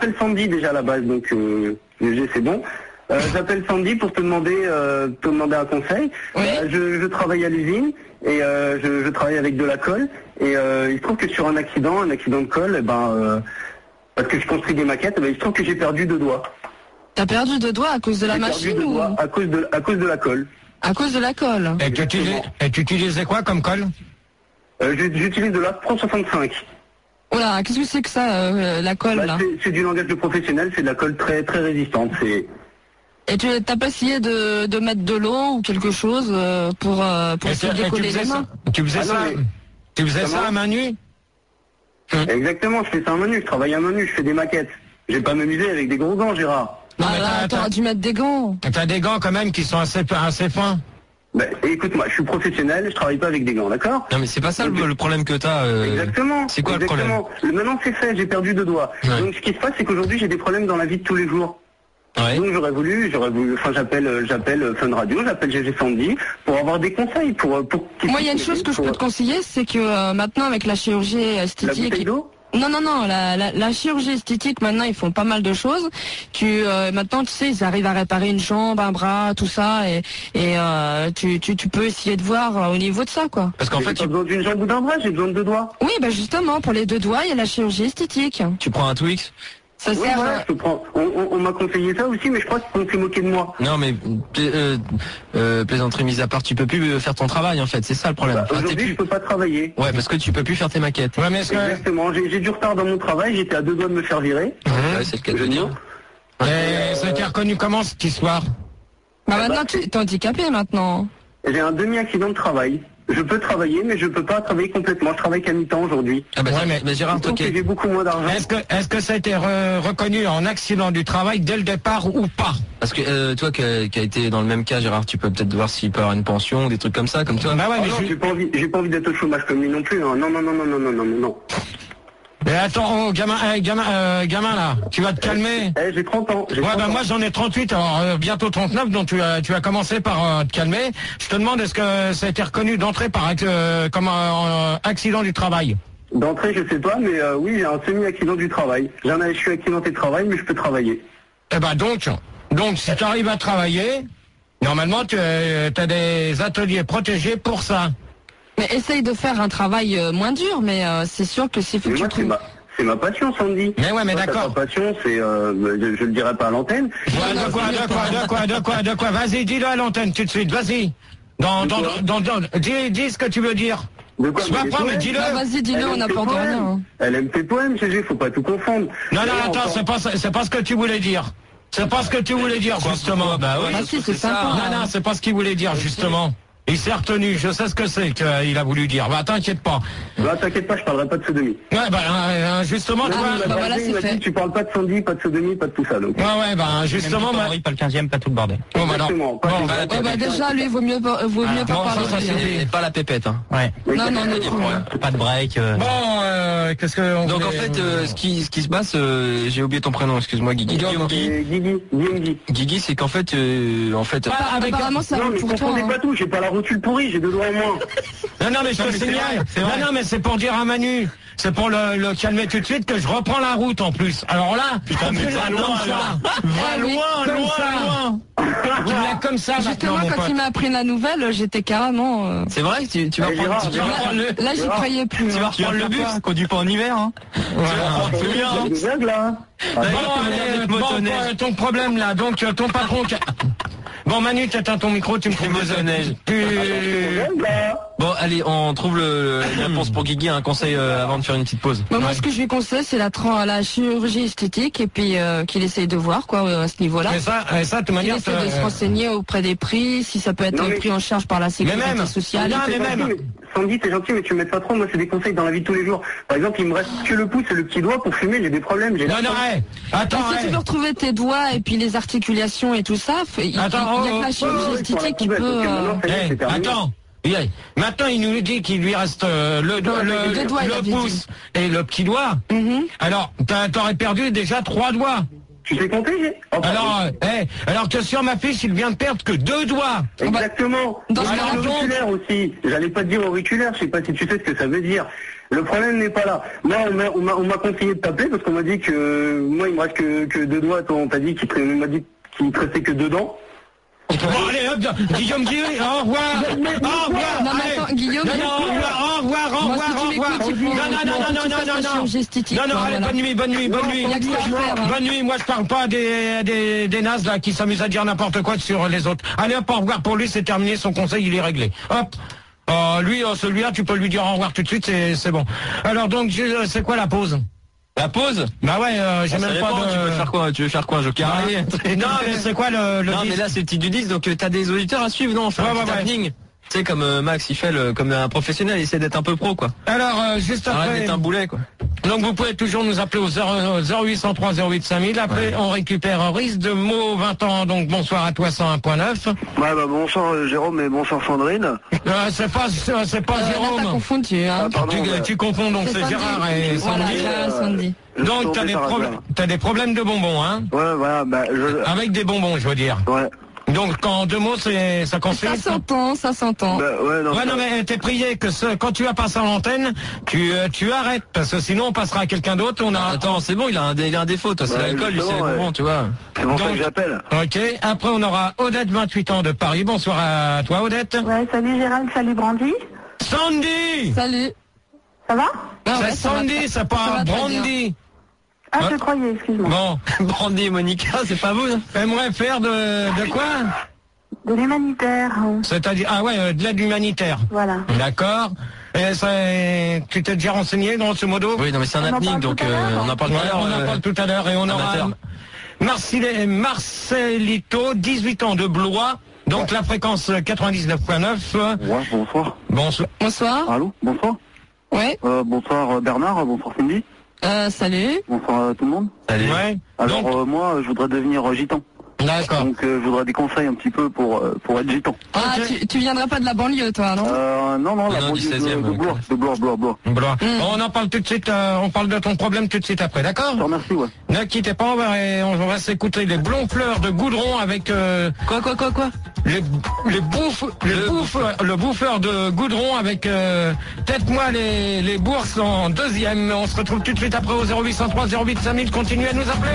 j'appelle Sandy déjà à la base, donc le c'est bon. J'appelle Sandy pour te demander un conseil. Oui. Je travaille à l'usine et je travaille avec de la colle et il se trouve que sur un accident de colle, parce que je construis des maquettes, il se trouve que j'ai perdu 2 doigts. T'as perdu 2 doigts à cause de la machine ou à cause de la colle. À cause de la colle. Et tu utilisais quoi comme colle? J'utilise de la Pro 65. Voilà, qu'est-ce que c'est que ça, la colle là? C'est du langage de professionnel, c'est de la colle très très résistante. Et tu t'as pas essayé de mettre de l'eau ou quelque chose pour essayer de décoller les mains? Tu faisais ça à main nue? Exactement, je fais ça à main nue, je travaille à main nue, je fais des maquettes. Je vais pas m'amuser avec des gros gants, Gérard. Non, mais t'aurais dû mettre des gants. T'as des gants quand même qui sont assez fins. Écoute-moi, je suis professionnel, je travaille pas avec des gants, d'accord? Non mais c'est pas ça le problème que t'as. Exactement. C'est quoi le problème? Maintenant c'est fait, j'ai perdu 2 doigts. Ouais. Donc ce qui se passe, c'est qu'aujourd'hui j'ai des problèmes dans la vie de tous les jours. Ouais. Donc j'aurais voulu, enfin j'appelle Fun Radio, j'appelle GG Sandy pour avoir des conseils, pour. Moi, il y a une chose que je peux te conseiller, c'est que maintenant avec la chirurgie esthétique. La bouteille d'eau ? Non, la chirurgie esthétique, maintenant, ils font pas mal de choses. Maintenant, tu sais, ils arrivent à réparer une jambe, un bras, tout ça, et tu peux essayer de voir au niveau de ça, quoi. Parce qu'en fait, j'ai besoin d'une jambe ou d'un bras, j'ai besoin de 2 doigts. Oui, justement, pour les 2 doigts, il y a la chirurgie esthétique. tu prends un Twix. Ça Oui, sert. voilà, on m'a conseillé ça aussi, mais je crois qu'on s'est moqué de moi. Non mais plaisanterie mise à part, tu peux plus faire ton travail en fait, c'est ça le problème. Aujourd'hui, je peux pas travailler. Ouais, parce que tu peux plus faire tes maquettes. Ouais, mais Exactement, j'ai du retard dans mon travail, j'étais à 2 doigts de me faire virer. Ouais, c'est le cas de le dire. Et ça a été reconnu comment cette histoire? Maintenant, tu es handicapé maintenant. J'ai un demi-accident de travail. Je peux travailler, mais je peux pas travailler complètement. Je travaille qu'à mi-temps aujourd'hui. Ah bah, Ouais, mais Gérard, Donc ok. j'ai beaucoup moins d'argent. Est-ce que ça a été reconnu en accident du travail dès le départ ou pas? Parce que toi qui a été dans le même cas, Gérard, tu peux peut-être voir s'il peut avoir une pension ou des trucs comme ça, comme toi. Bah ouais, Oh mais non, j'ai pas envie d'être au chômage comme lui non plus. Hein. Non. Mais attends, gamin là, tu vas te calmer. J'ai 30 ans. Moi j'en ai 38, alors bientôt 39, donc tu as commencé par te calmer. Je te demande, est-ce que ça a été reconnu d'entrée comme un accident du travail? D'entrée, je sais pas, mais oui, j'ai un semi-accident du travail. Je suis accidenté de travail, mais je peux travailler. Eh ben donc si tu arrives à travailler, normalement tu as des ateliers protégés pour ça. Mais essaye de faire un travail moins dur, mais c'est sûr que s'il faut que tu trouves... C'est ma passion, Sandy. Mais ouais, mais d'accord. Ma passion, c'est, je le dirai pas à l'antenne. De quoi? Vas-y, dis-le à l'antenne tout de suite, vas-y. Dis ce que tu veux dire. De quoi? Je m'apprends, mais dis-le. Vas-y, dis-le, on n'a pas entendu rien. Elle aime tes poèmes, GG, faut pas tout confondre. Non, attends, c'est pas ce que tu voulais dire. C'est pas ce que tu voulais dire, justement. Bah oui, si, c'est sympa. Non, c'est pas ce qu'il voulait dire, justement. Il s'est retenu, je sais ce que c'est qu'il a voulu dire. T'inquiète pas. T'inquiète pas, je parlerai pas de sodomie. Ouais, justement, tu vois. Voilà, c'est fait. Tu parles pas de Sandy, pas de sodomie, pas de tout ça, donc. Justement, pas le 15e, pas tout le bordel. Exactement. Déjà, lui, vaut mieux pas parler. C'est pas la pépette, hein. Ouais. Non. Pas de break. Qu'est-ce que... Donc en fait, ce qui se passe, j'ai oublié ton prénom, excuse-moi, Guigui. Guigui. Guigui, c'est qu'en fait, Apparemment, ça Non, roule mais pour toi. confondez pas tout, j'ai pas la rotule pourrie, j'ai 2 doigts en moins. Non, mais je te signale. Non, mais c'est pour dire à Manu. C'est pour le calmer tout de suite que je reprends la route en plus. Alors là, Putain, mais va loin, loin. Il l'a comme ça Justement, maintenant, quand il m'a appris la nouvelle, j'étais carrément... c'est vrai, tu vas prendre Là, j'y croyais plus. tu vas reprendre le bus. Conduis pas en hiver, hein. C'est bien, hein. Des vagues, là. Ton problème là, donc ton patron... Bon Manu, tu atteins ton micro, tu me trouves de neige. Bon, allez, on trouve la réponse pour Guigui, un conseil avant de faire une petite pause. Moi, ce que je lui conseille, c'est la chirurgie esthétique et puis qu'il essaye de voir à ce niveau-là. Mais ça, de toute manière... Il essaie de se renseigner auprès des prix, si ça peut être pris en charge par la sécurité sociale. Sandy, t'es gentil, mais tu m'aides pas trop. Moi, c'est des conseils dans la vie de tous les jours. Par exemple, il me reste que le pouce et le petit doigt pour fumer. J'ai des problèmes. Attends, si tu veux retrouver tes doigts et puis les articulations et tout ça, il y a que la chirurgie esthétique qui peut... Attends. Maintenant, il nous dit qu'il lui reste le pouce et le petit doigt. Alors, t'aurais perdu déjà 3 doigts. Tu sais compter? Alors que sur ma fiche, il vient de perdre que 2 doigts. Exactement. Dans Et ce cas-là, l'auriculaire aussi. J'allais pas te dire auriculaire, je sais pas si tu sais ce que ça veut dire. Le problème n'est pas là. Moi, on m'a conseillé de t'appeler parce qu'on m'a dit que moi, il me reste que 2 doigts. Toi, on t'a dit qu'il m'a dit qu'il te restait que 2 dents. Bon, allez, hop, Guillaume Guy, au revoir. Au revoir. Non, mais attends, Guillaume. Au revoir. Moi, si tu m'écoutes, il faut la chirurgie esthétique. Non, allez, bonne nuit. Il y a que ça à faire, hein. Bonne nuit, moi je parle pas des nazes là qui s'amusent à dire n'importe quoi sur les autres. Allez hop, au revoir pour lui, c'est terminé, son conseil il est réglé. Hop. Lui, celui-là, tu peux lui dire au revoir tout de suite, c'est bon. Alors donc, c'est quoi la pause? La pause? Bah ouais, j'ai même pas de... Tu veux faire quoi? Tu veux faire quoi? Un jeu carré? Non, mais c'est quoi le Non, disque? mais là c'est le titre du disque, donc t'as des auditeurs à suivre, non? Enfin, un petit happening. Tu sais, comme Max, il fait comme un professionnel, il essaie d'être un peu pro, quoi. Alors, juste Arrête après... d'être un boulet, quoi. Donc vous pouvez toujours nous appeler au 0803 08 5000. Après, on récupère Riz de Meaux, 20 ans. Donc bonsoir à toi, 101.9. Ouais, bah bonsoir Jérôme et bonsoir Sandrine. C'est pas Là, t'as Jérôme. confondu, hein. Tu confonds, donc c'est Gérard et Sandy. Voilà, Sandy. Donc t'as des problèmes de bonbons, hein? Ouais, voilà, bah Avec des bonbons, je veux dire. Ouais. Donc en 2 mots, ça consiste. Ça s'entend. Bah, ouais, non. Ouais, non, mais t'es prié que quand tu vas passer à l'antenne, tu arrêtes, parce que sinon on passera à quelqu'un d'autre. Attends, c'est bon, il a un défaut, toi, c'est Ouais, l'alcool, lui, c'est les justement, bonbons, tu vois. C'est pour ça Donc- que j'appelle. Ok, après on aura Odette, 28 ans de Paris. Bonsoir à toi, Odette. Ouais, salut Gérald, salut Brandy. Sandy! Salut. Ça va? Ah ouais, C'est ça va Sandy, très- c'est ça pas va très Brandy. Ah, Ouais. je croyais, excuse-moi. Bon, Brandy et Monica, c'est pas vous, hein? aimerait faire de quoi? De l'humanitaire. C'est-à-dire, de l'aide humanitaire. Voilà. D'accord. Et tu t'es déjà renseigné, grosso modo? Oui, non, mais c'est un On en happening, parle donc tout à l'heure. on en parle tout Ouais, à l'heure. on en parle tout à l'heure et on aura amateur. Marcelito, 18 ans de Blois. Donc la fréquence 99.9. Ouais, bonsoir. Bonsoir. Bonsoir. Allô, bonsoir. Ouais. Bonsoir Bernard, bonsoir Cindy. Salut. Bonsoir tout le monde. Salut. Ouais. Alors Donc, moi, je voudrais devenir gitan. d'accord. Donc je voudrais des conseils un petit peu pour être gitan. Ah, Ok. tu viendras pas de la banlieue, toi, non? Non, la Non, du banlieue 16e, de Blois, de Blois. Blois. On en parle tout de suite, on parle de ton problème tout de suite après, d'accord? Je te remercie, ouais. Ne quittez pas, on va s'écouter les blonds fleurs de Goudron avec Quoi? le bouffeur de Goudron avec Tête-moi les bourses en 2e. On se retrouve tout de suite après au 0803 08 5000. Continuez à nous appeler.